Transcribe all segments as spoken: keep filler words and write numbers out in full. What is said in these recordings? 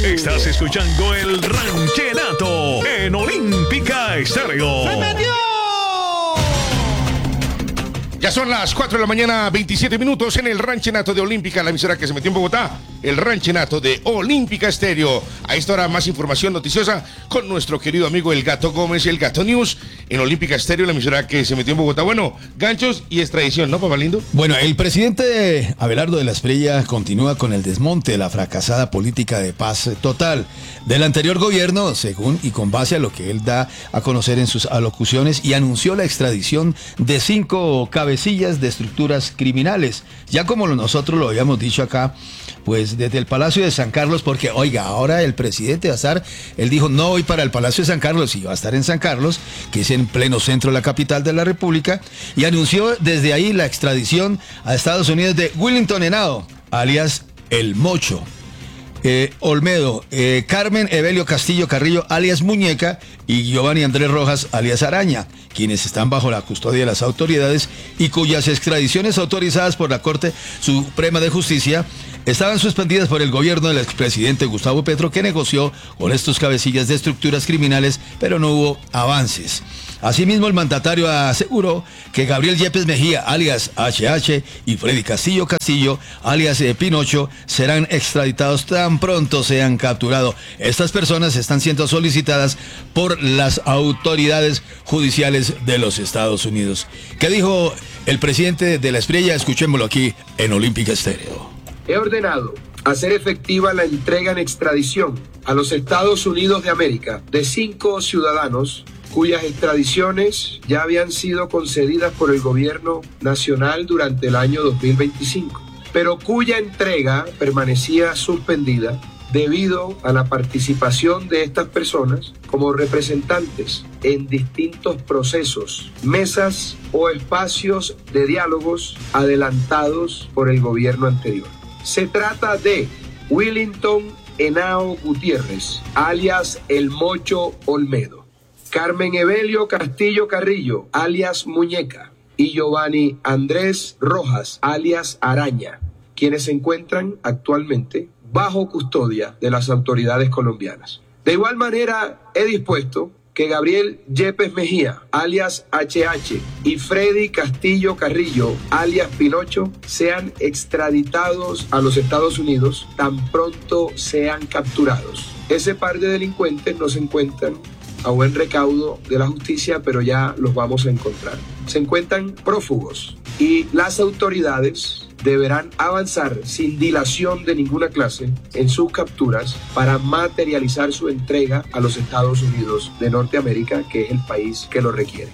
Estás escuchando el Ranchenato en Olímpica Estéreo. ¡Se metió! Ya son las cuatro de la mañana, veintisiete minutos en el Ranchenato de Olímpica, la emisora que se metió en Bogotá, el Ranchenato de Olímpica Estéreo. A esta hora más información noticiosa con nuestro querido amigo El Gato Gómez, El Gato News, en Olímpica Estéreo, la emisora que se metió en Bogotá. Bueno, ganchos y extradición, ¿no, papá lindo? Bueno, el presidente Abelardo de la Espriella continúa con el desmonte de la fracasada política de paz total del anterior gobierno, según y con base a lo que él da a conocer en sus alocuciones, y anunció la extradición de cinco cabecillas de estructuras criminales. Ya como nosotros lo habíamos dicho acá, pues desde el Palacio de San Carlos, porque oiga, ahora el presidente va a estar, él dijo, no voy para el Palacio de San Carlos, y va a estar en San Carlos, que es en pleno centro de la capital de la República, y anunció desde ahí la extradición a Estados Unidos de Willington Henao, alias El Mocho, eh, Olmedo, eh, Carmen Evelio Castillo Carrillo, alias Muñeca, y Giovanni Andrés Rojas, alias Araña, quienes están bajo la custodia de las autoridades y cuyas extradiciones autorizadas por la Corte Suprema de Justicia estaban suspendidas por el gobierno del expresidente Gustavo Petro, que negoció con estos cabecillas de estructuras criminales, pero no hubo avances. Asimismo, el mandatario aseguró que Gabriel Yepes Mejía, alias H H, y Freddy Castillo Castillo, alias eh, Pinocho, serán extraditados tan pronto sean capturados. Estas personas están siendo solicitadas por las autoridades judiciales de los Estados Unidos. ¿Qué dijo el presidente de la Espriella? Escuchémoslo aquí en Olímpica Estéreo. He ordenado hacer efectiva la entrega en extradición a los Estados Unidos de América de cinco ciudadanos cuyas extradiciones ya habían sido concedidas por el gobierno nacional durante el año dos mil veinticinco, pero cuya entrega permanecía suspendida debido a la participación de estas personas como representantes en distintos procesos, mesas o espacios de diálogos adelantados por el gobierno anterior. Se trata de Willington Henao Gutiérrez, alias El Mocho Olmedo, Carmen Evelio Castillo Carrillo, alias Muñeca, y Giovanni Andrés Rojas, alias Araña, quienes se encuentran actualmente bajo custodia de las autoridades colombianas. De igual manera, he dispuesto que Gabriel Yepes Mejía, alias H H, y Freddy Castillo Carrillo, alias Pinocho, sean extraditados a los Estados Unidos tan pronto sean capturados. Ese par de delincuentes no se encuentran a buen recaudo de la justicia, pero ya los vamos a encontrar. Se encuentran prófugos y las autoridades deberán avanzar sin dilación de ninguna clase en sus capturas para materializar su entrega a los Estados Unidos de Norteamérica, que es el país que lo requiere.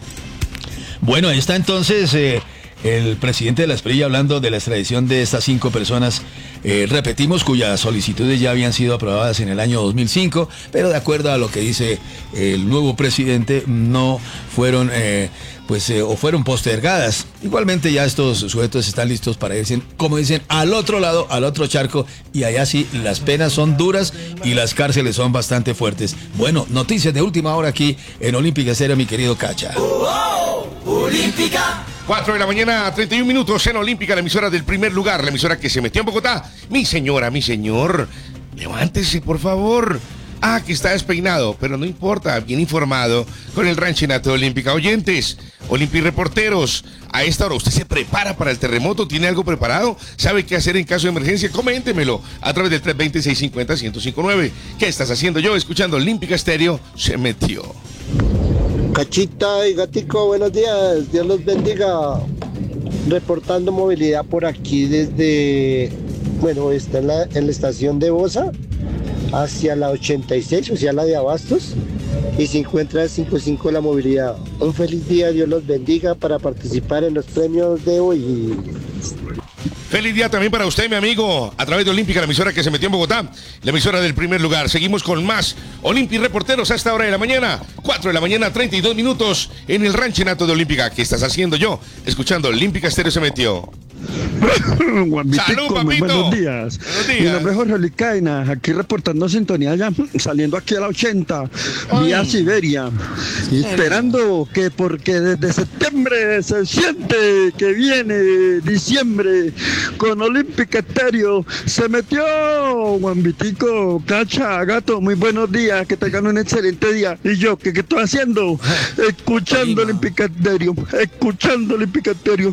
Bueno, ahí está entonces eh, el presidente de la Espriella hablando de la extradición de estas cinco personas, eh, repetimos, cuyas solicitudes ya habían sido aprobadas en el año dos mil cinco, pero de acuerdo a lo que dice el nuevo presidente, no fueron... Eh, pues eh, o fueron postergadas. Igualmente ya estos sujetos están listos para irse, como dicen, al otro lado, al otro charco, y allá sí las penas son duras y las cárceles son bastante fuertes. Bueno, noticias de última hora aquí en Olímpica Estéreo, mi querido Cacha. Oh, oh, Olímpica. cuatro de la mañana, treinta y un minutos en Olímpica, la emisora del primer lugar, la emisora que se metió en Bogotá. Mi señora, mi señor, levántese por favor. Ah, que está despeinado, pero no importa, bien informado con el Ranchenato de Olímpica. Oyentes, Olympi reporteros, a esta hora usted se prepara para el terremoto, ¿tiene algo preparado? ¿Sabe qué hacer en caso de emergencia? Coméntemelo a través del tres dos cero, seis cinco cero, uno cero cinco nueve. ¿Qué estás haciendo yo? Escuchando Olímpica Estéreo, se metió. Cachita y Gatico, buenos días, Dios los bendiga. Reportando movilidad por aquí desde, bueno, está en la, en la estación de Bosa hacia la ochenta y seis, o sea, la de Abastos, y se encuentra el cincuenta y cinco la movilidad. Un feliz día, Dios los bendiga, para participar en los premios de hoy. Feliz día también para usted, mi amigo, a través de Olímpica, la emisora que se metió en Bogotá, la emisora del primer lugar. Seguimos con más Olympi reporteros a esta hora de la mañana, cuatro de la mañana, treinta y dos minutos, en el Ranchenato de Olímpica. ¿Qué estás haciendo yo? Escuchando Olímpica Estéreo se metió. Salud, papito. Muy buenos días. Buenos días. Mi nombre es Jorge Licaina, aquí reportando sintonía ya, saliendo aquí a la ochenta, vía Siberia, y esperando que, porque desde septiembre se siente que viene diciembre con Olímpica Estéreo. Se metió Juan Vitico, Cacha, Gato, muy buenos días, que tengan un excelente día. Y yo, ¿qué, qué estoy haciendo? Escuchando Olímpica Estéreo, escuchando Olímpica Estéreo.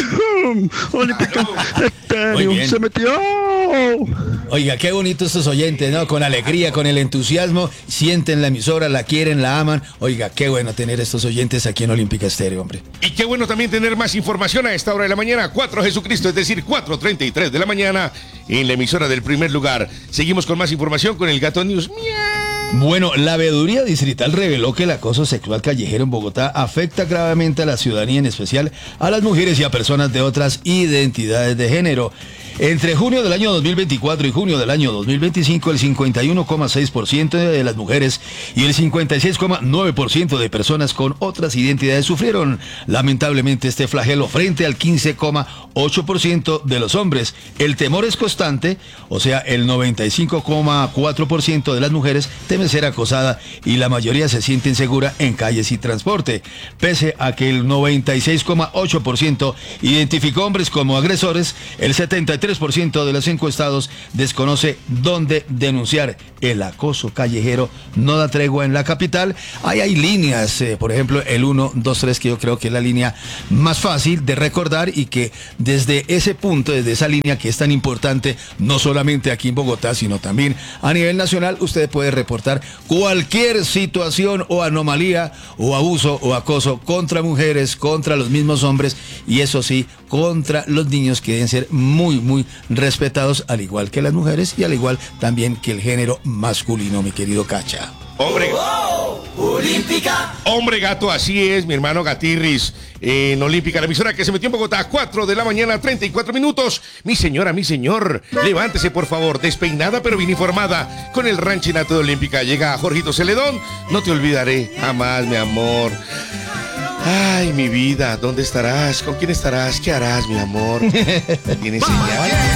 Olímpica Estéreo, se metió. Oiga, qué bonito estos oyentes, ¿no? Con alegría, con el entusiasmo, sienten la emisora, la quieren, la aman. Oiga, qué bueno tener estos oyentes aquí en Olímpica Estéreo, hombre. Y qué bueno también tener más información a esta hora de la mañana, cuatro Jesucristo, es decir, cuatro treinta y tres de la mañana, en la emisora del primer lugar. Seguimos con más información con el Gato News. ¡Miau! Bueno, la veeduría distrital reveló que el acoso sexual callejero en Bogotá afecta gravemente a la ciudadanía, en especial a las mujeres y a personas de otras identidades de género. Entre junio del año dos mil veinticuatro y junio del año dos mil veinticinco, el cincuenta y uno coma seis por ciento de las mujeres y el cincuenta y seis coma nueve por ciento de personas con otras identidades sufrieron lamentablemente este flagelo frente al quince coma ocho por ciento de los hombres. El temor es constante, o sea, el noventa y cinco coma cuatro por ciento de las mujeres teme ser acosada y la mayoría se siente insegura en calles y transporte. Pese a que el noventa y seis coma ocho por ciento identificó hombres como agresores, el setenta y tres por ciento de los encuestados desconoce dónde denunciar. El acoso callejero no da tregua en la capital. Ahí hay líneas, eh, por ejemplo, el uno dos tres, que yo creo que es la línea más fácil de recordar y que desde ese punto, desde esa línea que es tan importante, no solamente aquí en Bogotá, sino también a nivel nacional, usted puede reportar cualquier situación o anomalía o abuso o acoso contra mujeres, contra los mismos hombres y eso sí, contra los niños, que deben ser muy, muy respetados, al igual que las mujeres y al igual también que el género masculino, mi querido Cacha. Hombre, ¡Oh! Olímpica. hombre gato, así es, mi hermano Gatirris, en Olímpica, la emisora que se metió en Bogotá a cuatro de la mañana, treinta y cuatro minutos. Mi señora, mi señor, levántese por favor, despeinada pero bien informada, con el ranchinato de Olímpica. Llega Jorgito Celedón, no te olvidaré jamás, mi amor. Ay, mi vida, ¿dónde estarás? ¿Con quién estarás? ¿Qué harás, mi amor? ¿Tienes señal?